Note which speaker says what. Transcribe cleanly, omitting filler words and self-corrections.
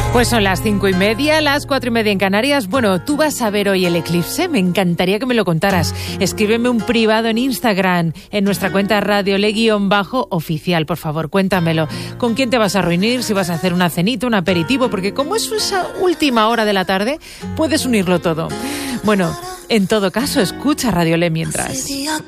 Speaker 1: Pues son las 5:30, las 4:30 en Canarias. Bueno, tú vas a ver hoy el eclipse. Me encantaría que me lo contaras. Escríbeme un privado en Instagram, en nuestra cuenta radiole_oficial. Por favor, cuéntamelo. ¿Con quién te vas a reunir? Si vas a hacer una cenita, un aperitivo, porque como es esa última hora de la tarde, puedes unirlo todo. Bueno, en todo caso, escucha Radio Le mientras.